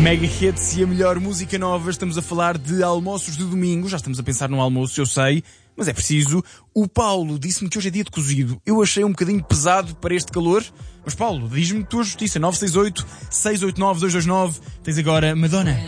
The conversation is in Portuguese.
Mega Hits e a melhor música nova. Estamos a falar de almoços de domingo. Já estamos a pensar no almoço, eu sei, mas é preciso. O Paulo disse-me que hoje é dia de cozido. Eu achei um bocadinho pesado para este calor. Mas Paulo, diz-me tua justiça. 968-689-229. Tens agora Madonna.